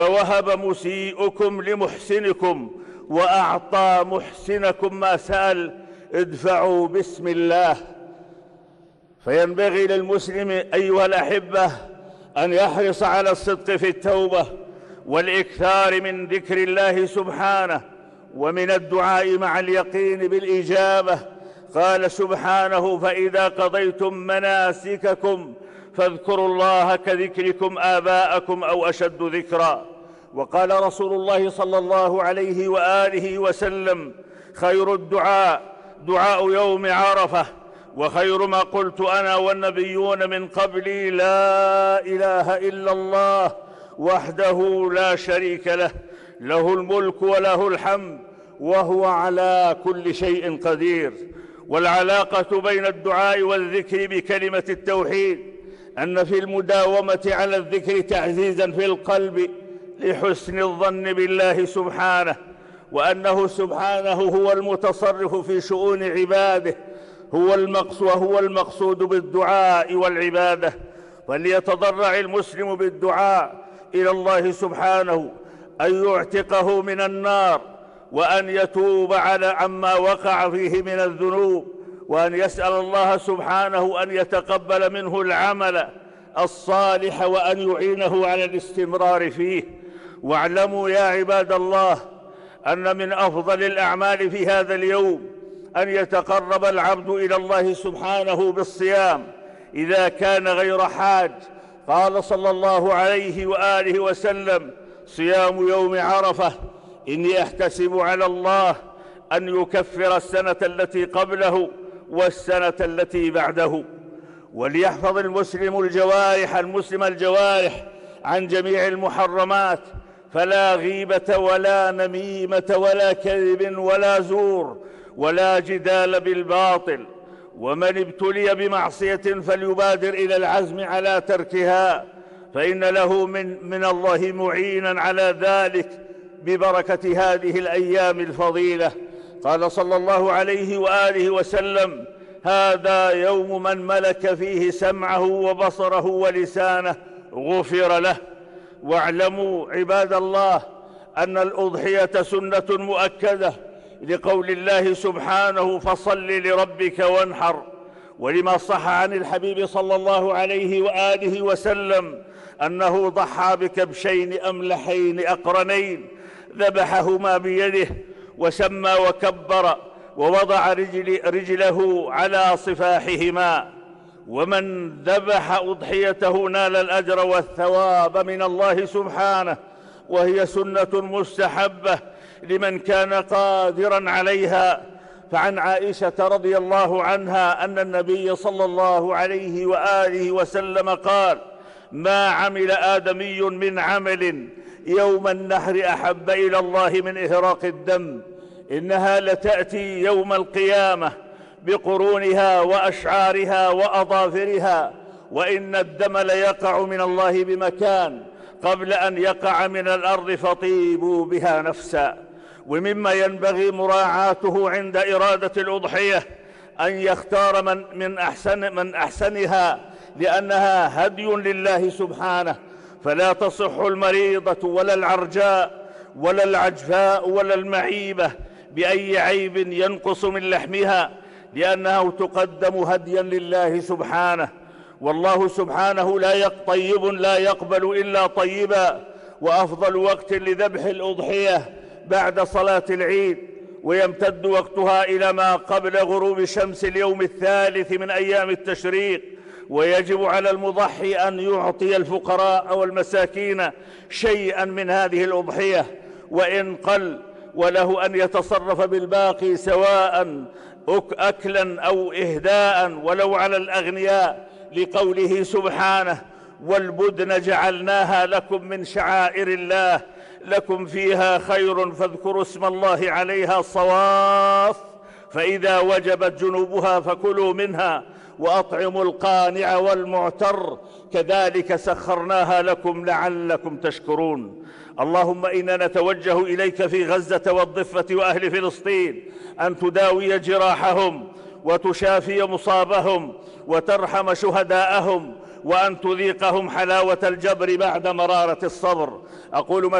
ووهب مسيئكم لمحسنكم وأعطى محسنكم ما سأل، ادفعوا بسم الله. فينبغي للمسلم أيها الأحبة أن يحرص على الصدق في التوبة والإكثار من ذكر الله سبحانه ومن الدعاء مع اليقين بالإجابة. قال سبحانه: فإذا قضيتم مناسككم فاذكروا الله كذكركم آباءكم أو أشد ذكرا. وقال رسول الله صلى الله عليه وآله وسلم: خير الدعاء دعاء يوم عرفة، وخير ما قلت أنا والنبيون من قبلي لا إله إلا الله وحده لا شريك له، له الملك وله الحمد وهو على كل شيء قدير. والعلاقة بين الدعاء والذكر بكلمة التوحيد أن في المداومة على الذكر تعزيزا في القلب لحسن الظن بالله سبحانه، وأنه سبحانه هو المتصرف في شؤون عباده، وهو المقصود بالدعاء والعبادة. فليتضرع المسلم بالدعاء إلى الله سبحانه أن يعتقه من النار، وأن يتوب عما وقع فيه من الذنوب، وأن يسأل الله سبحانه أن يتقبل منه العمل الصالح وأن يعينه على الاستمرار فيه. واعلموا يا عباد الله أن من أفضل الأعمال في هذا اليوم أن يتقرب العبد إلى الله سبحانه بالصيام إذا كان غير حاج. قال صلى الله عليه وآله وسلم: صيام يوم عرفة إني أحتسب على الله أن يكفر السنة التي قبله والسنة التي بعده. وليحفظ المسلم الجوارح عن جميع المحرمات، فلا غيبة ولا نميمة ولا كذب ولا زور ولا جدال بالباطل. ومن ابتلي بمعصية فليبادر إلى العزم على تركها، فإن له من الله معينا على ذلك ببركة هذه الأيام الفضيلة. قال صلى الله عليه وآله وسلم: هذا يوم من ملك فيه سمعه وبصره ولسانه غفر له. واعلموا عباد الله أن الأضحية سنة مؤكدة لقول الله سبحانه: فصل لربك وانحر. ولما صح عن الحبيب صلى الله عليه وآله وسلم أنه ضحى بكبشين أملحين أقرنين، ذبحهما بيده وسمى وكبر ووضع رجله على صفاحهما. ومن ذبح أضحيته نال الأجر والثواب من الله سبحانه، وهي سنة مستحبة لمن كان قادرا عليها. فعن عائشة رضي الله عنها أن النبي صلى الله عليه وآله وسلم قال: ما عمل آدمي من عمل يوم النحر أحب إلى الله من إهراق الدم، إنها لتأتي يوم القيامة بقرونها وأشعارها وأظافرها، وإن الدم ليقع من الله بمكان قبل أن يقع من الأرض، فطيبوا بها نفسا. ومما ينبغي مراعاته عند إرادة الأضحية أن يختار من أحسنها، لأنها هدي لله سبحانه، فلا تصح المريضة ولا العرجاء ولا العجفاء ولا المعيبة بأي عيب ينقص من لحمها، لأنه تقدم هديا لله سبحانه. والله سبحانه طيب لا يقبل إلا طيبا، وأفضل وقت لذبح الأضحية بعد صلاة العيد، ويمتد وقتها إلى ما قبل غروب شمس اليوم الثالث من أيام التشريق. ويجب على المضحي أن يعطي الفقراء والمساكين شيئا من هذه الأضحية وإن قل، وله أن يتصرف بالباقي سواء أكلا أو إهداء ولو على الأغنياء، لقوله سبحانه: والبدن جعلناها لكم من شعائر الله لكم فيها خير فاذكروا اسم الله عليها صواف، فإذا وجبت جنوبها فكلوا منها وأطعموا القانع والمعتر كذلك سخرناها لكم لعلكم تشكرون. اللهم إنا نتوجه إليك في غزة والضفة وأهل فلسطين أن تداوي جراحهم وتشافي مصابهم وترحم شهداءهم وأن تذيقهم حلاوة الجبر بعد مرارة الصبر. أقول